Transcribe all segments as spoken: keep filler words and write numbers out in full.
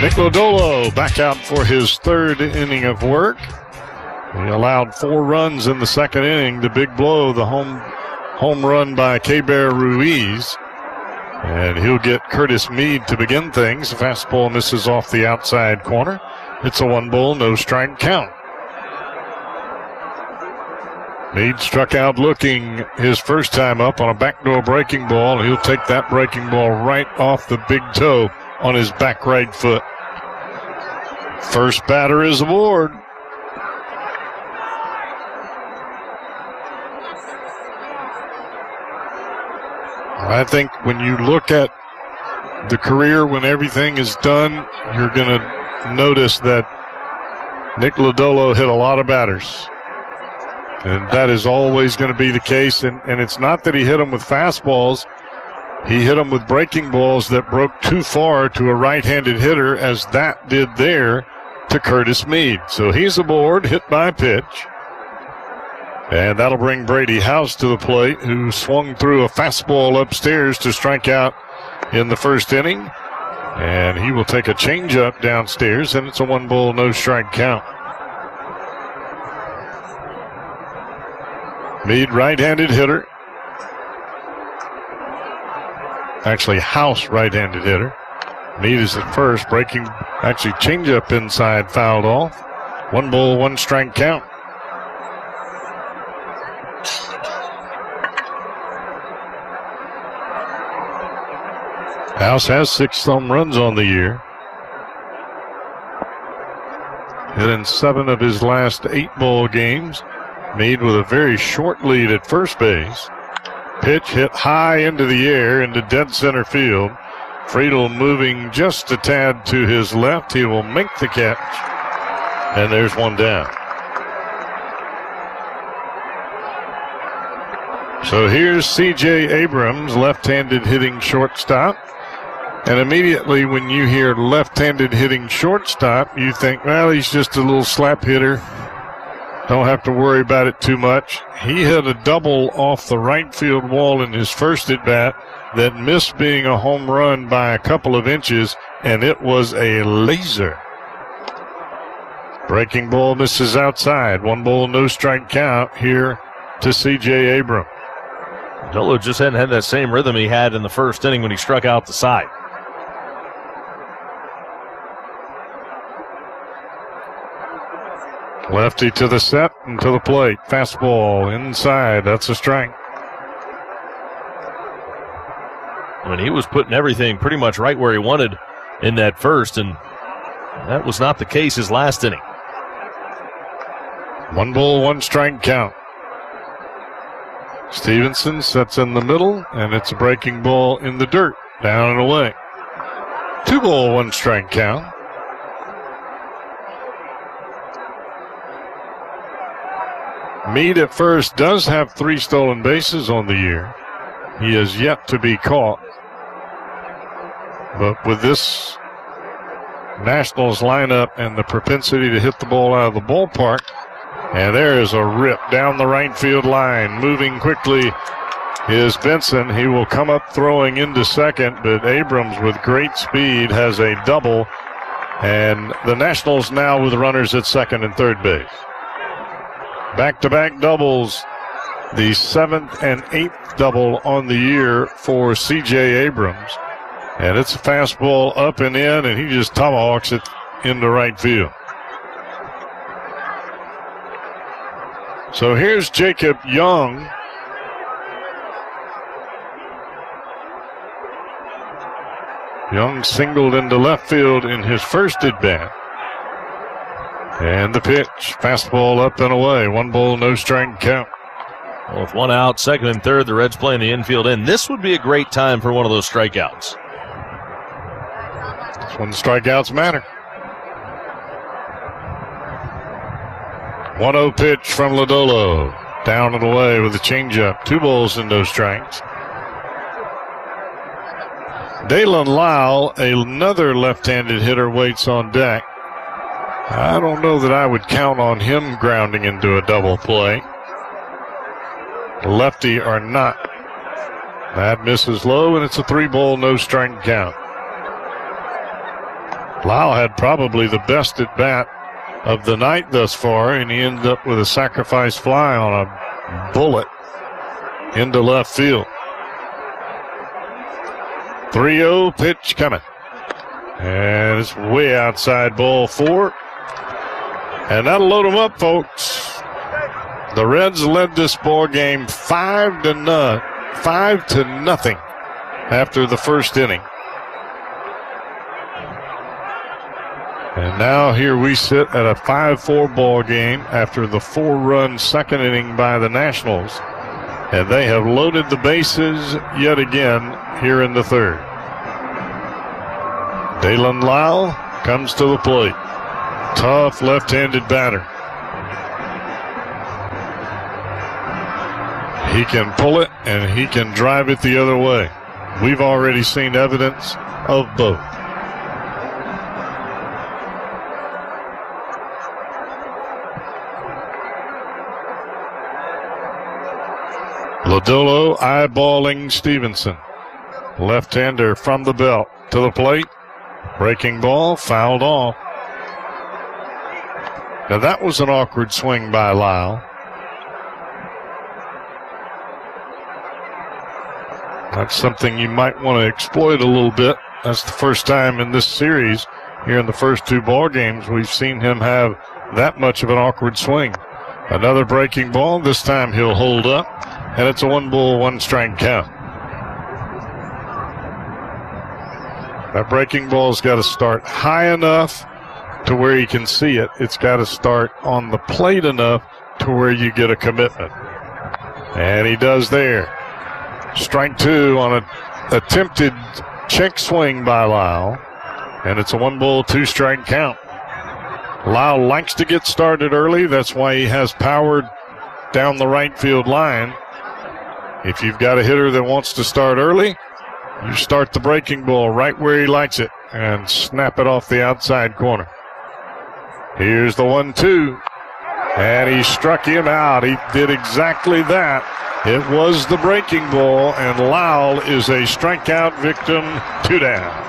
Nick Lodolo back out for his third inning of work. He allowed four runs in the second inning. The big blow, the home home run by K-Bear Ruiz. And he'll get Curtis Mead to begin things. The fastball misses off the outside corner. It's a one ball, no strike count. Mead struck out looking his first time up on a backdoor breaking ball. He'll take that breaking ball right off the big toe on his back right foot. First batter is aboard. I think when you look at the career, when everything is done, you're going to notice that Nick Lodolo hit a lot of batters. And that is always going to be the case. And, and it's not that he hit them with fastballs. He hit them with breaking balls that broke too far to a right-handed hitter, as that did there to Curtis Mead. So he's aboard, hit by pitch. And that'll bring Brady House to the plate, who swung through a fastball upstairs to strike out in the first inning. And he will take a changeup downstairs, and it's a one ball, no strike count. Mead, right-handed hitter. Actually, House, right-handed hitter. Mead is at first, breaking, actually changeup inside, fouled off. One ball, one strike count. House has six home runs on the year. Hit in seven of his last eight ball games. Mead with a very short lead at first base. Pitch hit high into the air into dead center field. Friedel moving just a tad to his left. He will make the catch. And there's one down. So here's C J Abrams, left-handed hitting shortstop. And immediately when you hear left-handed hitting shortstop, you think, well, he's just a little slap hitter. Don't have to worry about it too much. He hit a double off the right field wall in his first at-bat that missed being a home run by a couple of inches, and it was a laser. Breaking ball misses outside. One ball, no strike count here to C J Abrams. Dolo just hadn't had that same rhythm he had in the first inning when he struck out the side. Lefty to the set and to the plate. Fastball inside. That's a strike. I mean, he was putting everything pretty much right where he wanted in that first, and that was not the case his last inning. One ball, one strike count. Stevenson sets in the middle, and it's a breaking ball in the dirt, down and away. Two ball, one strike count. Mead at first does have three stolen bases on the year. He has yet to be caught. But with this Nationals lineup and the propensity to hit the ball out of the ballpark, and there is a rip down the right field line. Moving quickly is Benson. He will come up throwing into second, but Abrams with great speed has a double. And the Nationals now with runners at second and third base. Back-to-back doubles, the seventh and eighth double on the year for C J Abrams. And it's a fastball up and in, and he just tomahawks it into right field. So here's Jacob Young. Young singled into left field in his first at-bat. And the pitch, fastball up and away. One ball, no strike count. Well, with one out, second and third, the Reds playing the infield in. This would be a great time for one of those strikeouts. That's when the strikeouts matter. one oh pitch from Lodolo. Down and away with a changeup. Two balls and no strikes. Dalen Lyle, another left-handed hitter, waits on deck. I don't know that I would count on him grounding into a double play. Lefty or not. That misses low, and it's a three-ball, no-strike count. Lyle had probably the best at bat of the night thus far, and he ended up with a sacrifice fly on a bullet into left field. three oh pitch coming. And it's way outside, ball four. And that'll load them up, folks. The Reds led this ball game five to none, five to nothing after the first inning. And now here we sit at a five four ball game after the four-run second inning by the Nationals. And they have loaded the bases yet again here in the third. Daylen Lyle comes to the plate. Tough left-handed batter. He can pull it and he can drive it the other way. We've already seen evidence of both. Lodolo eyeballing Stevenson. Left-hander from the belt to the plate. Breaking ball, fouled off. Now that was an awkward swing by Lyle. That's something you might want to exploit a little bit. That's the first time in this series, here in the first two ball games, we've seen him have that much of an awkward swing. Another breaking ball. This time he'll hold up, and it's a one ball, one strike count. That breaking ball's got to start high enough to where you can see it. It's got to start on the plate enough to where you get a commitment. And he does there. Strike two on an attempted check swing by Lyle. And it's a one ball, two strike count. Lyle likes to get started early. That's why he has power down the right field line. If you've got a hitter that wants to start early, you start the breaking ball right where he likes it and snap it off the outside corner. Here's the one two. And he struck him out. He did exactly that. It was the breaking ball, and Lyle is a strikeout victim. Two down.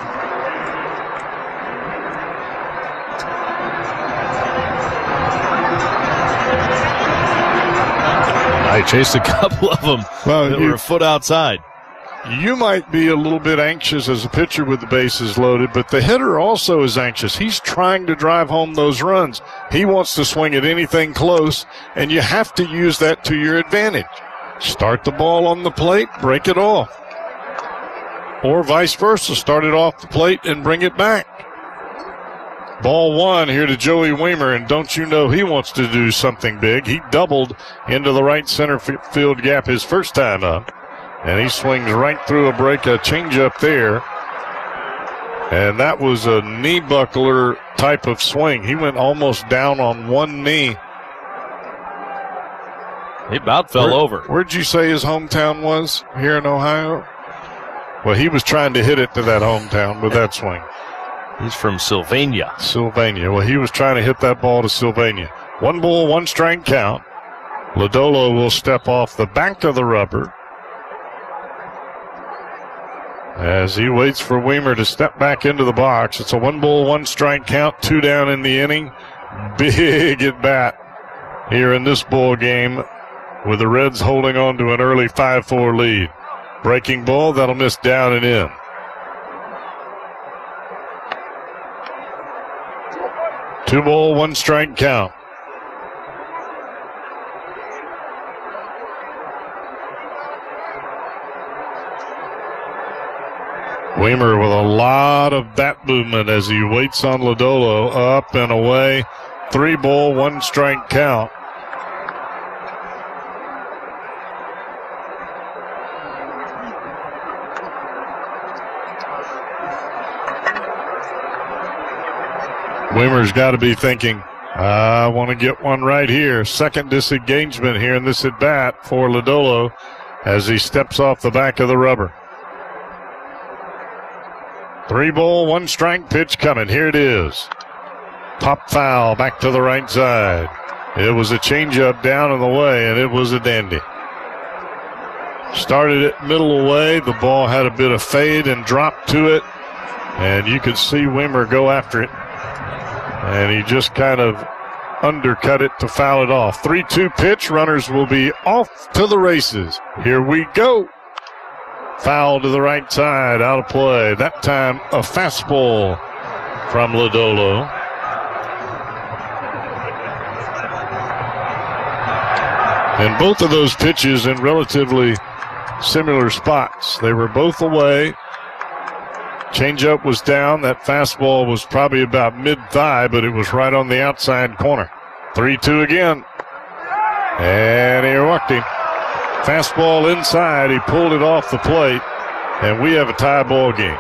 I chased a couple of them well, that you, were a foot outside. You might be a little bit anxious as a pitcher with the bases loaded, but the hitter also is anxious. He's trying to drive home those runs. He wants to swing at anything close, and you have to use that to your advantage. Start the ball on the plate, break it off. Or vice versa, start it off the plate and bring it back. Ball one here to Joey Wiemer, and don't you know he wants to do something big. He doubled into the right center field gap his first time up, and he swings right through a break, a changeup there. And that was a knee buckler type of swing. He went almost down on one knee. He about fell Where, over. Where'd you say his hometown was here in Ohio? Well, he was trying to hit it to that hometown with that swing. He's from Sylvania. Sylvania. Well, he was trying to hit that ball to Sylvania. One ball, one strike count. Lodolo will step off the back of the rubber as he waits for Wiemer to step back into the box. It's a one ball, one strike count, two down in the inning. Big at bat here in this ball game, with the Reds holding on to an early five four lead. Breaking ball, that'll miss down and in. Two ball, one strike count. Wiemer with a lot of bat movement as he waits on Lodolo. Up and away. Three ball, one strike count. Wiemer's got to be thinking, I want to get one right here. Second disengagement here in this at bat for Lodolo as he steps off the back of the rubber. Three ball, one strike pitch coming. Here it is. Pop foul back to the right side. It was a changeup down in the way, and it was a dandy. Started it middle away. The ball had a bit of fade and drop to it. And you could see Wimmer go after it. And he just kind of undercut it to foul it off. three two pitch. Runners will be off to the races. Here we go. Foul to the right side, out of play. That time a fastball from Lodolo. And both of those pitches in relatively similar spots. They were both away. Changeup was down. That fastball was probably about mid-thigh, but it was right on the outside corner. three two again. And he walked him. Fastball inside. He pulled it off the plate, and we have a tie ball game.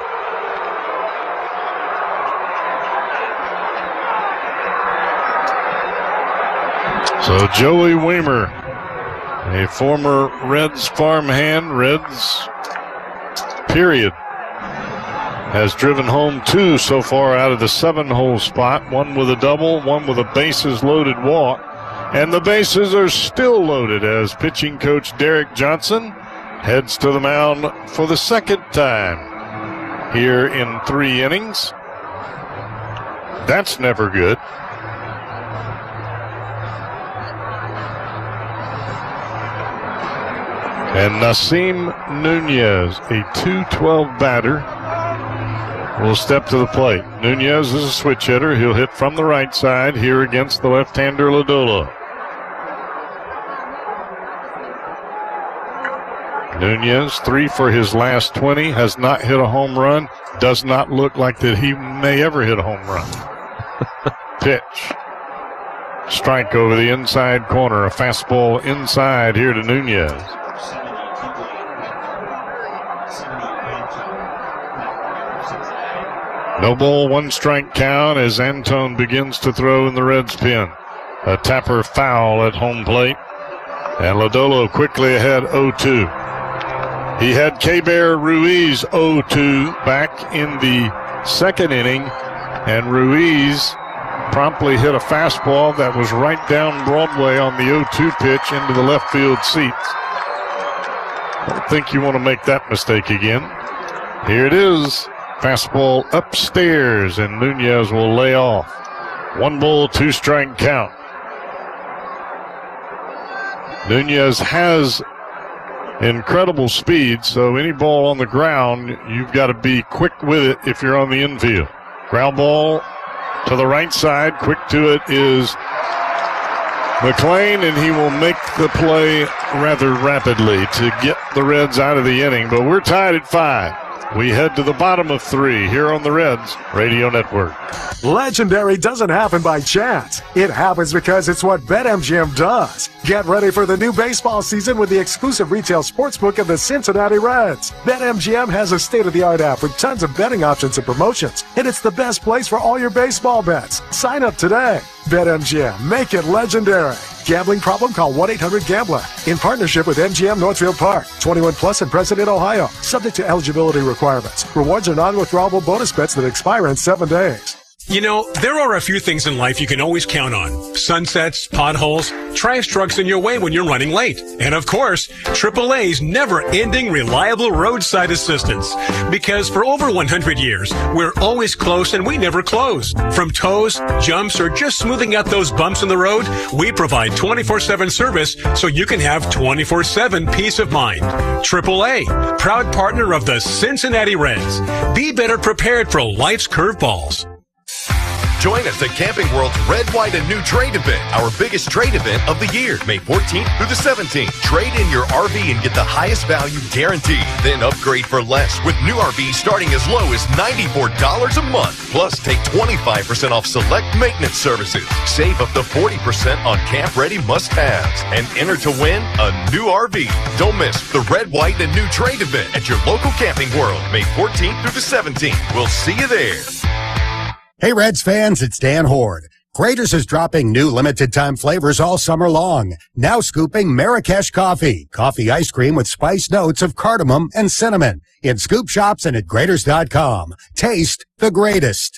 So Joey Wimmer, a former Reds farmhand, Reds period, has driven home two so far out of the seven-hole spot, one with a double, one with a bases-loaded walk. And the bases are still loaded as pitching coach Derek Johnson heads to the mound for the second time here in three innings. That's never good. And Nasim Nunez, a two twelve batter, will step to the plate. Nunez is a switch hitter. He'll hit from the right side here against the left-hander Lodolo. Nunez, three for his last twenty, has not hit a home run. Does not look like that he may ever hit a home run. Pitch. Strike over the inside corner. A fastball inside here to Nunez. No ball, one strike count as Antone begins to throw in the Reds' pen. A tapper foul at home plate. And Lodolo quickly ahead oh two. He had K-Bear Ruiz oh two back in the second inning, and Ruiz promptly hit a fastball that was right down Broadway on the oh two pitch into the left field seats. Don't think you want to make that mistake again. Here it is. Fastball upstairs, and Nunez will lay off. One ball, two strike count. Nunez has incredible speed, so any ball on the ground, you've got to be quick with it if you're on the infield. Ground ball to the right side. Quick to it is McLean, and he will make the play rather rapidly to get the Reds out of the inning. But we're tied at five. We head to the bottom of three here on the Reds Radio Network. Legendary doesn't happen by chance. It happens because it's what BetMGM does. Get ready for the new baseball season with the exclusive retail sportsbook of the Cincinnati Reds. BetMGM has a state-of-the-art app with tons of betting options and promotions, and it's the best place for all your baseball bets. Sign up today. BetMGM, make it legendary. Gambling problem? Call one eight hundred gambler. In partnership with M G M Northfield Park. twenty-one plus and present in Ohio. Subject to eligibility requirements. Rewards are non-withdrawable bonus bets that expire in seven days. You know, there are a few things in life you can always count on. Sunsets, potholes, trash trucks in your way when you're running late. And of course, triple A's never-ending reliable roadside assistance. Because for over one hundred years, we're always close and we never close. From tows, jumps, or just smoothing out those bumps in the road, we provide twenty-four seven service so you can have twenty-four seven peace of mind. triple A, proud partner of the Cincinnati Reds. Be better prepared for life's curveballs. Join us at Camping World's Red, White, and New Trade event, our biggest trade event of the year, May fourteenth through the seventeenth. Trade in your R V and get the highest value guaranteed. Then upgrade for less with new R Vs starting as low as ninety-four dollars a month. Plus, take twenty-five percent off select maintenance services. Save up to forty percent on camp-ready must-haves. And enter to win a new R V. Don't miss the Red, White, and New Trade event at your local Camping World, May fourteenth through the seventeenth. We'll see you there. Hey Reds fans, it's Dan Horde. Graeter's is dropping new limited-time flavors all summer long. Now scooping Marrakesh coffee. Coffee ice cream with spice notes of cardamom and cinnamon. In scoop shops and at Graeters dot com. Taste the greatest.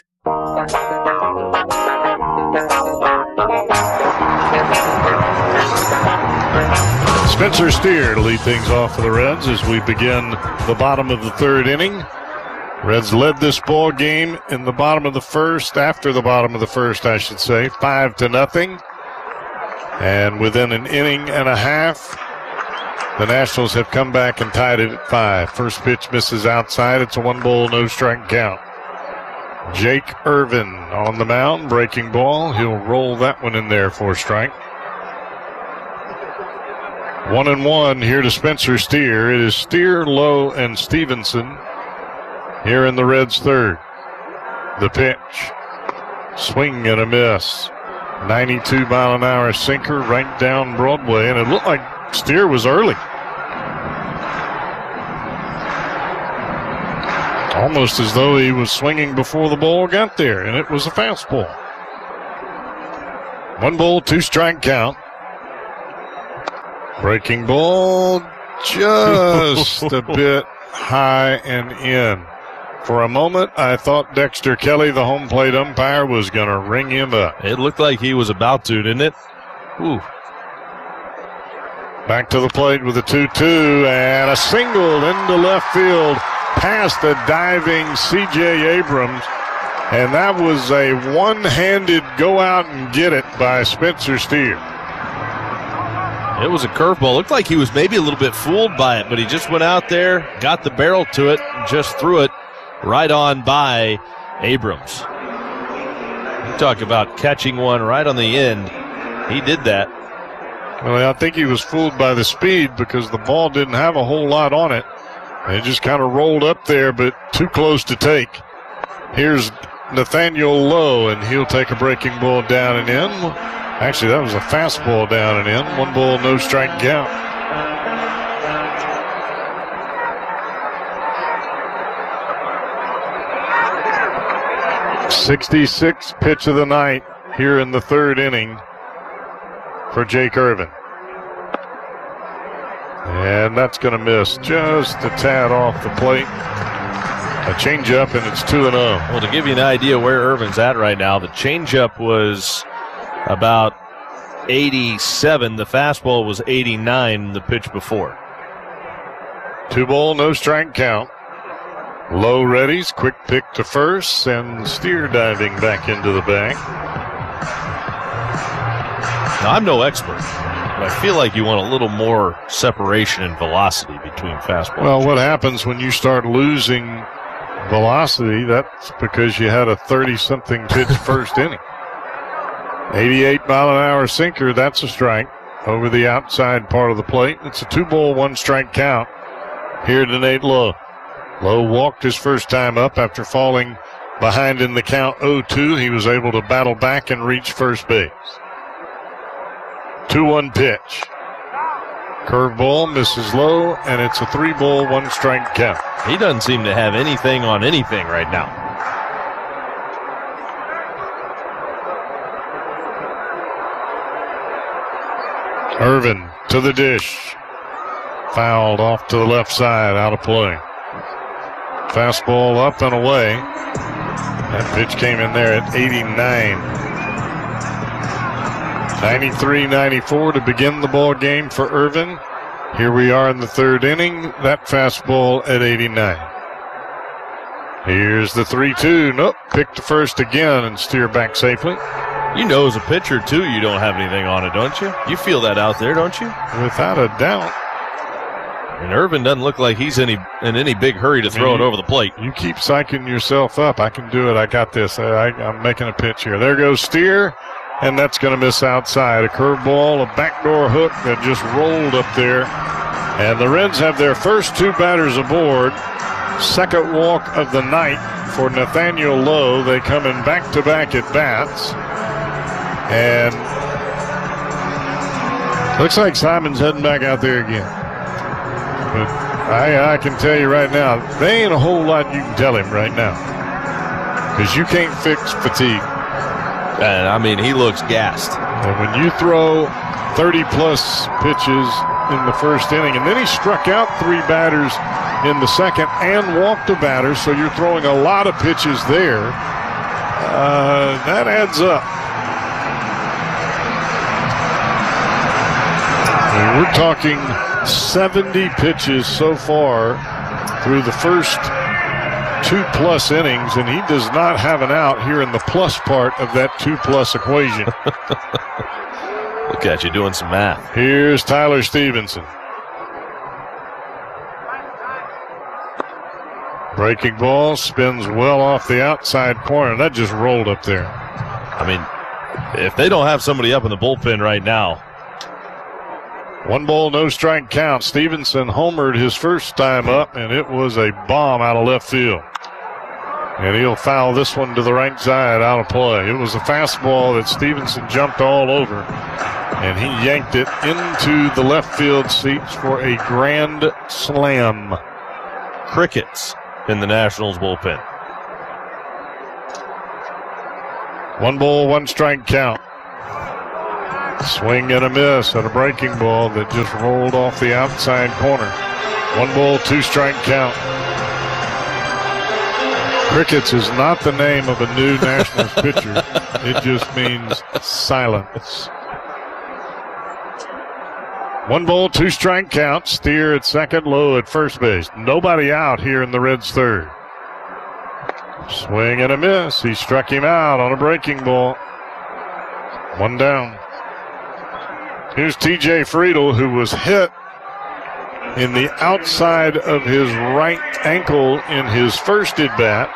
Spencer Steer to lead things off for the Reds as we begin the bottom of the third inning. Reds led this ball game in the bottom of the first, after the bottom of the first, I should say, five to nothing. And within an inning and a half, the Nationals have come back and tied it at five. First pitch misses outside. It's a one ball, no strike count. Jake Irvin on the mound, breaking ball. He'll roll that one in there for a strike. One and one here to Spencer Steer. It is Steer, Lowe, and Stevenson here in the Reds' third. The pitch. Swing and a miss. ninety-two mile an hour sinker right down Broadway, and it looked like Steer was early. Almost as though he was swinging before the ball got there, and it was a fastball. One ball, two strike count. Breaking ball just a bit high and in. For a moment, I thought Dexter Kelly, the home plate umpire, was going to ring him up. It looked like he was about to, didn't it? Ooh. Back to the plate with a two two and a single into left field past the diving C J Abrams. And that was a one-handed go out and get it by Spencer Steer. It was a curveball. Looked like he was maybe a little bit fooled by it, but he just went out there, got the barrel to it, and just threw it right on by Abrams. You talk about catching one right on the end. He did that. Well, I think he was fooled by the speed because the ball didn't have a whole lot on it. It just kind of rolled up there, but too close to take. Here's Nathaniel Lowe, and he'll take a breaking ball down and in. Actually, that was a fastball down and in. One ball, no strike count. sixty-sixth pitch of the night here in the third inning for Jake Irvin. And that's going to miss just a tad off the plate. A changeup, and it's two and oh. Well, to give you an idea where Irvin's at right now, the changeup was about eighty-seven. The fastball was eighty-nine the pitch before. Two ball, no strike count. Low readies, quick pick to first, and Steer diving back into the bag. Now, I'm no expert, but I feel like you want a little more separation and velocity between fastballs. Well, what happens when you start losing velocity? That's because you had a thirty-something pitch first inning. eighty-eight mile an hour sinker, that's a strike over the outside part of the plate. It's a two ball, one strike count here to Nate Lowe. Lowe walked his first time up after falling behind in the count oh two. He was able to battle back and reach first base. two one pitch. Curveball misses low, and it's a three ball, one strike count. He doesn't seem to have anything on anything right now. Irvin to the dish. Fouled off to the left side, out of play. Fastball up and away. That pitch came in there at eighty-nine. ninety-three ninety-four to begin the ball game for Irvin. Here we are in the third inning. That fastball at eighty-nine. Here's the three two. Nope. Pick to first again and steer back safely. You know as a pitcher, too, you don't have anything on it, don't you? You feel that out there, don't you? Without a doubt. And Irvin doesn't look like he's any in any big hurry to throw I mean, it over the plate. You keep psyching yourself up. I can do it. I got this. I, I'm making a pitch here. There goes Steer, and that's going to miss outside. A curveball, a backdoor hook that just rolled up there. And the Reds have their first two batters aboard. Second walk of the night for Nathaniel Lowe. They come in back-to-back at bats. And looks like Simon's heading back out there again. But I, I can tell you right now, there ain't a whole lot you can tell him right now. Because you can't fix fatigue. And, I mean, he looks gassed. And when you throw thirty-plus pitches in the first inning, and then he struck out three batters in the second and walked a batter, so you're throwing a lot of pitches there. Uh, that adds up. And we're talking seventy pitches so far through the first two-plus innings, and he does not have an out here in the plus part of that two-plus equation. Look at you doing some math. Here's Tyler Stevenson. Breaking ball spins well off the outside corner. That just rolled up there. I mean, if they don't have somebody up in the bullpen right now. One ball, no strike count. Stevenson homered his first time up, and it was a bomb out of left field. And he'll foul this one to the right side, out of play. It was a fastball that Stevenson jumped all over, and he yanked it into the left field seats for a grand slam. Crickets in the Nationals bullpen. One ball, one strike count. Swing and a miss at a breaking ball that just rolled off the outside corner. One ball, two strike count. Crickets is not the name of a new Nationals pitcher. It just means silence. One ball, two strike count. Steer at second, Lowe at first base. Nobody out here in the Reds' third. Swing and a miss. He struck him out on a breaking ball. One down. Here's T J Friedl, who was hit in the outside of his right ankle in his first at-bat.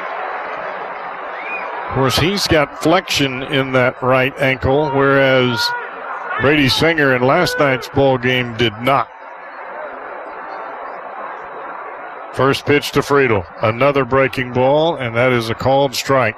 Of course, he's got flexion in that right ankle, whereas Brady Singer in last night's ball game did not. First pitch to Friedl. Another breaking ball, and that is a called strike.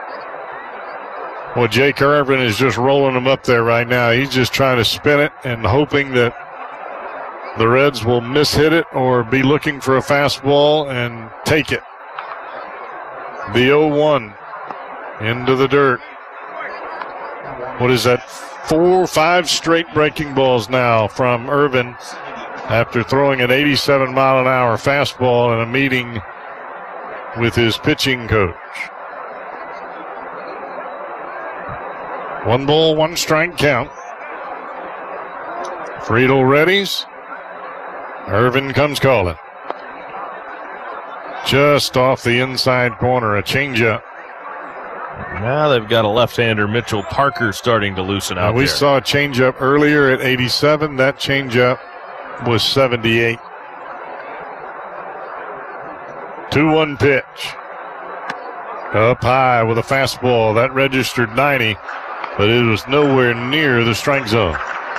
Well, Jake Irvin is just rolling him up there right now. He's just trying to spin it and hoping that the Reds will mishit it or be looking for a fastball and take it. The oh one into the dirt. What is that? Four, five straight breaking balls now from Irvin after throwing an eighty-seven mile an hour fastball in a meeting with his pitching coach. One ball, one strike count. Friedl readies. Irvin comes calling. Just off the inside corner, a changeup. Now they've got a left-hander, Mitchell Parker, starting to loosen out. Now we there. saw a changeup earlier at eighty-seven. That changeup was seventy-eight. two one pitch. Up high with a fastball. That registered ninety. But it was nowhere near the strike zone.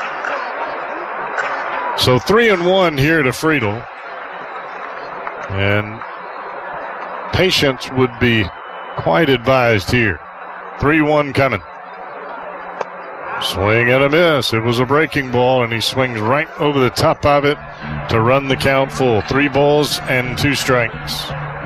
So three and one here to Friedl. And patience would be quite advised here. three one coming. Swing and a miss. It was a breaking ball, and he swings right over the top of it to run the count full. Three balls and two strikes.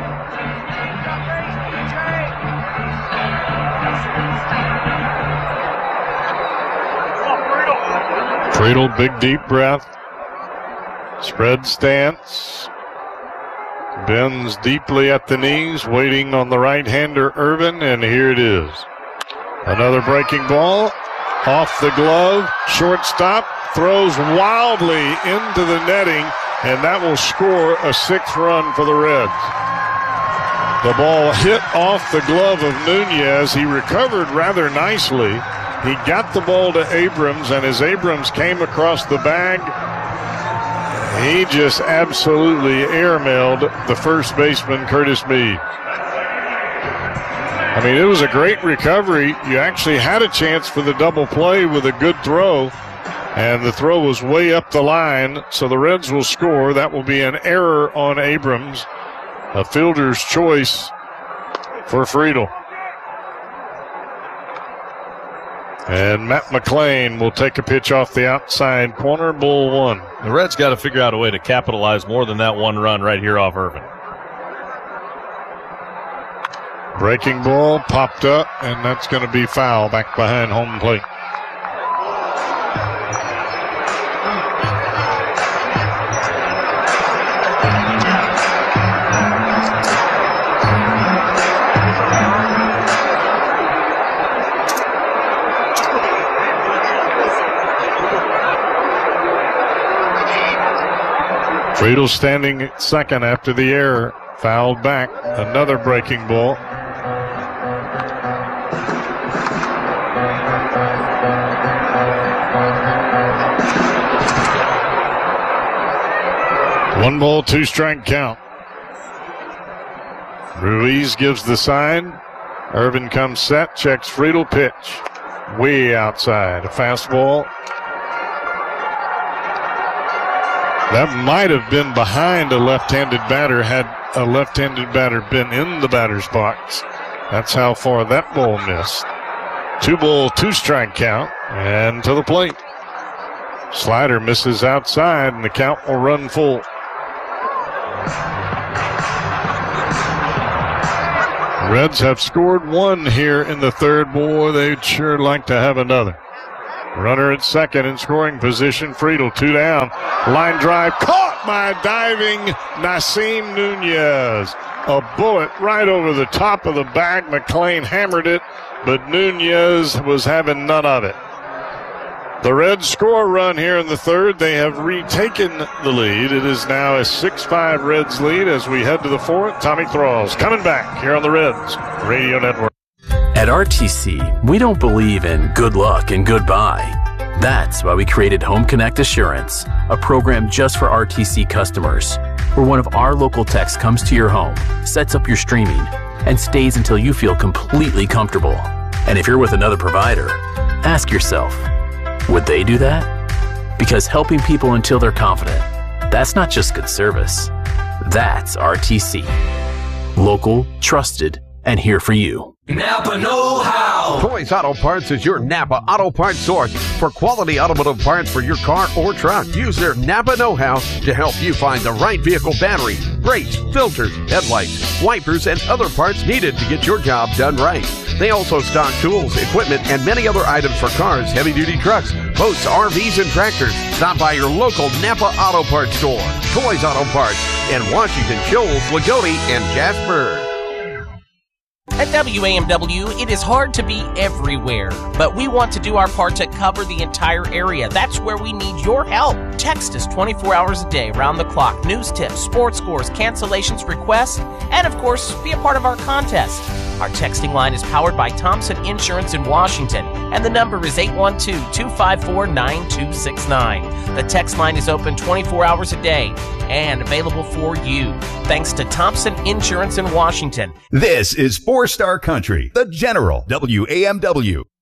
Friedl, big deep breath. Spread stance. Bends deeply at the knees, waiting on the right-hander Irvin, and here it is. Another breaking ball. Off the glove. Shortstop throws wildly into the netting, and that will score a sixth run for the Reds. The ball hit off the glove of Nunez. He recovered rather nicely. He got the ball to Abrams, and as Abrams came across the bag, he just absolutely airmailed the first baseman, Curtis Mead. I mean, it was a great recovery. You actually had a chance for the double play with a good throw, and the throw was way up the line, so the Reds will score. That will be an error on Abrams, a fielder's choice for Friedl. And Matt McClain will take a pitch off the outside corner, ball one. The Reds got to figure out a way to capitalize more than that one run right here off Irvin. Breaking ball popped up, and that's going to be foul back behind home plate. Friedl standing at second after the error. Fouled back. Another breaking ball. One ball, two strike count. Ruiz gives the sign. Irvin comes set, checks Friedel, pitch. Way outside. A fastball. That might have been behind a left-handed batter had a left-handed batter been in the batter's box. That's how far that ball missed. Two ball, two strike count, and to the plate. Slider misses outside, and the count will run full. Reds have scored one here in the third. Boy, they'd sure like to have another. Runner at second in scoring position. Friedel, two down. Line drive caught by diving Nasim Nunez. A bullet right over the top of the bag. McLean hammered it, but Nunez was having none of it. The Reds score a run here in the third. They have retaken the lead. It is now a six five Reds lead as we head to the fourth. Tommy Thralls coming back here on the Reds Radio Network. At R T C, we don't believe in good luck and goodbye. That's why we created Home Connect Assurance, a program just for R T C customers, where one of our local techs comes to your home, sets up your streaming, and stays until you feel completely comfortable. And if you're with another provider, ask yourself, would they do that? Because helping people until they're confident, that's not just good service. That's R T C. Local, trusted, and here for you. Napa know-how. Toys Auto Parts is your Napa Auto Parts source for quality automotive parts for your car or truck. Use their Napa know-how to help you find the right vehicle battery, brakes, filters, headlights, wipers, and other parts needed to get your job done right. They also stock tools, equipment, and many other items for cars, heavy-duty trucks, boats, R Vs, and tractors. Stop by your local Napa Auto Parts store. Toys Auto Parts in Washington, Shoals, Lagodi, and Jasper. At W A M W, it is hard to be everywhere, but we want to do our part to cover the entire area. That's where we need your help. Text us twenty-four hours a day, round the clock. News tips, sports scores, cancellations, requests, and of course, be a part of our contest. Our texting line is powered by Thompson Insurance in Washington, and the number is eight one two, two five four, nine two six nine. The text line is open twenty-four hours a day and available for you. Thanks to Thompson Insurance in Washington. This is Four Star Country, the General, W A M W.